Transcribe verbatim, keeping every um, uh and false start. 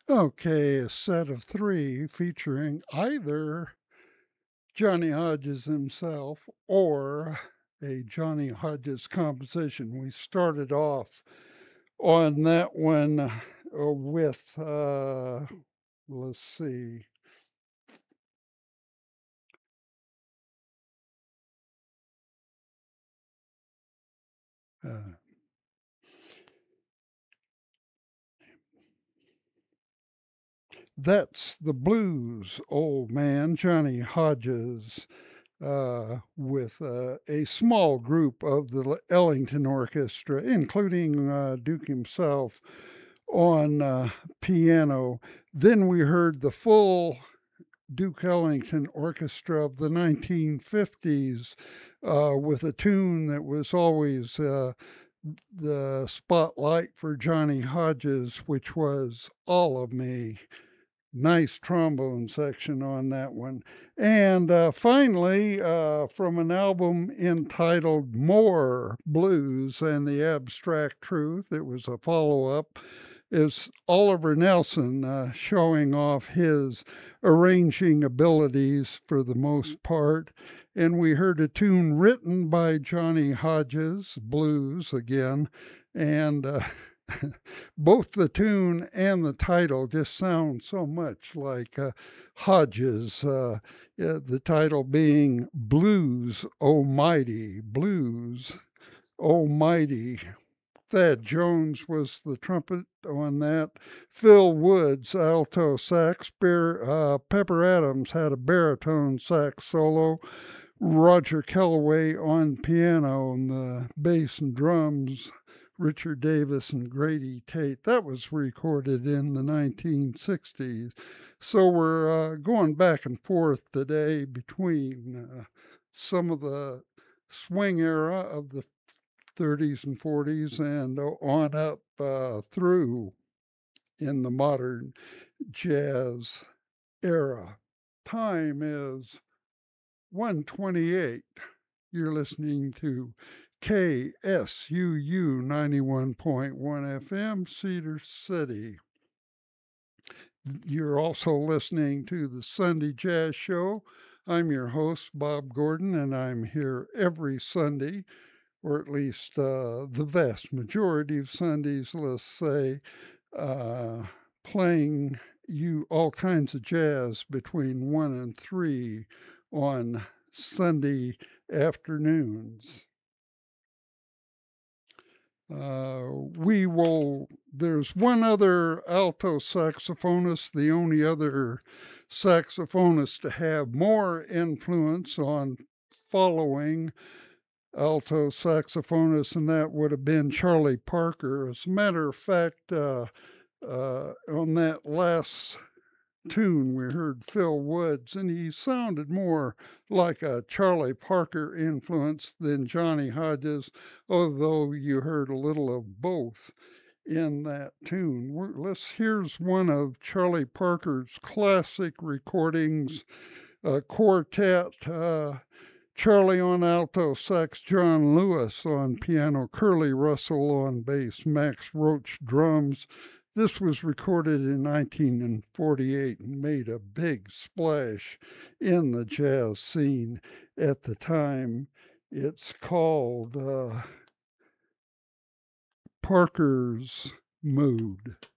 Okay, a set of three featuring either Johnny Hodges himself or a Johnny Hodges composition. We started off on that one uh, with, uh, let's see, uh, That's the Blues, Old Man, Johnny Hodges, uh, with uh, a small group of the Ellington Orchestra, including uh, Duke himself on uh, piano. Then we heard the full Duke Ellington Orchestra of the nineteen fifties uh, with a tune that was always uh, the spotlight for Johnny Hodges, which was All of Me. Nice trombone section on that one. And uh, finally, uh, from an album entitled More Blues and the Abstract Truth, it was a follow up, is Oliver Nelson uh, showing off his arranging abilities for the most part. And we heard a tune written by Johnny Hodges, blues again, and uh, both the tune and the title just sound so much like uh, Hodges. Uh, yeah, the title being Blues Almighty, Blues Almighty. Thad Jones was the trumpet on that. Phil Woods, alto sax. Bear, uh, Pepper Adams had a baritone sax solo. Roger Kellaway on piano and the bass and drums. Richard Davis and Grady Tate. That was recorded in the nineteen sixties. So we're uh, going back and forth today between uh, some of the swing era of the thirties and forties and on up uh, through in the modern jazz era. Time is one twenty-eight. You're listening to K S U U ninety-one point one F M, Cedar City. You're also listening to the Sunday Jazz Show. I'm your host, Bob Gordon, and I'm here every Sunday, or at least uh, the vast majority of Sundays, let's say, uh, playing you all kinds of jazz between one and three on Sunday afternoons. Uh, we will, there's one other alto saxophonist, the only other saxophonist to have more influence on following alto saxophonist, and that would have been Charlie Parker. As a matter of fact, uh, uh, on that last tune, we heard Phil Woods, and he sounded more like a Charlie Parker influence than Johnny Hodges, although you heard a little of both in that tune. We're, let's here's one of Charlie Parker's classic recordings, a quartet. Uh, Charlie on alto sax, John Lewis on piano, Curly Russell on bass, Max Roach drums. This was recorded in nineteen forty-eight and made a big splash in the jazz scene at the time. It's called uh, Parker's Mood.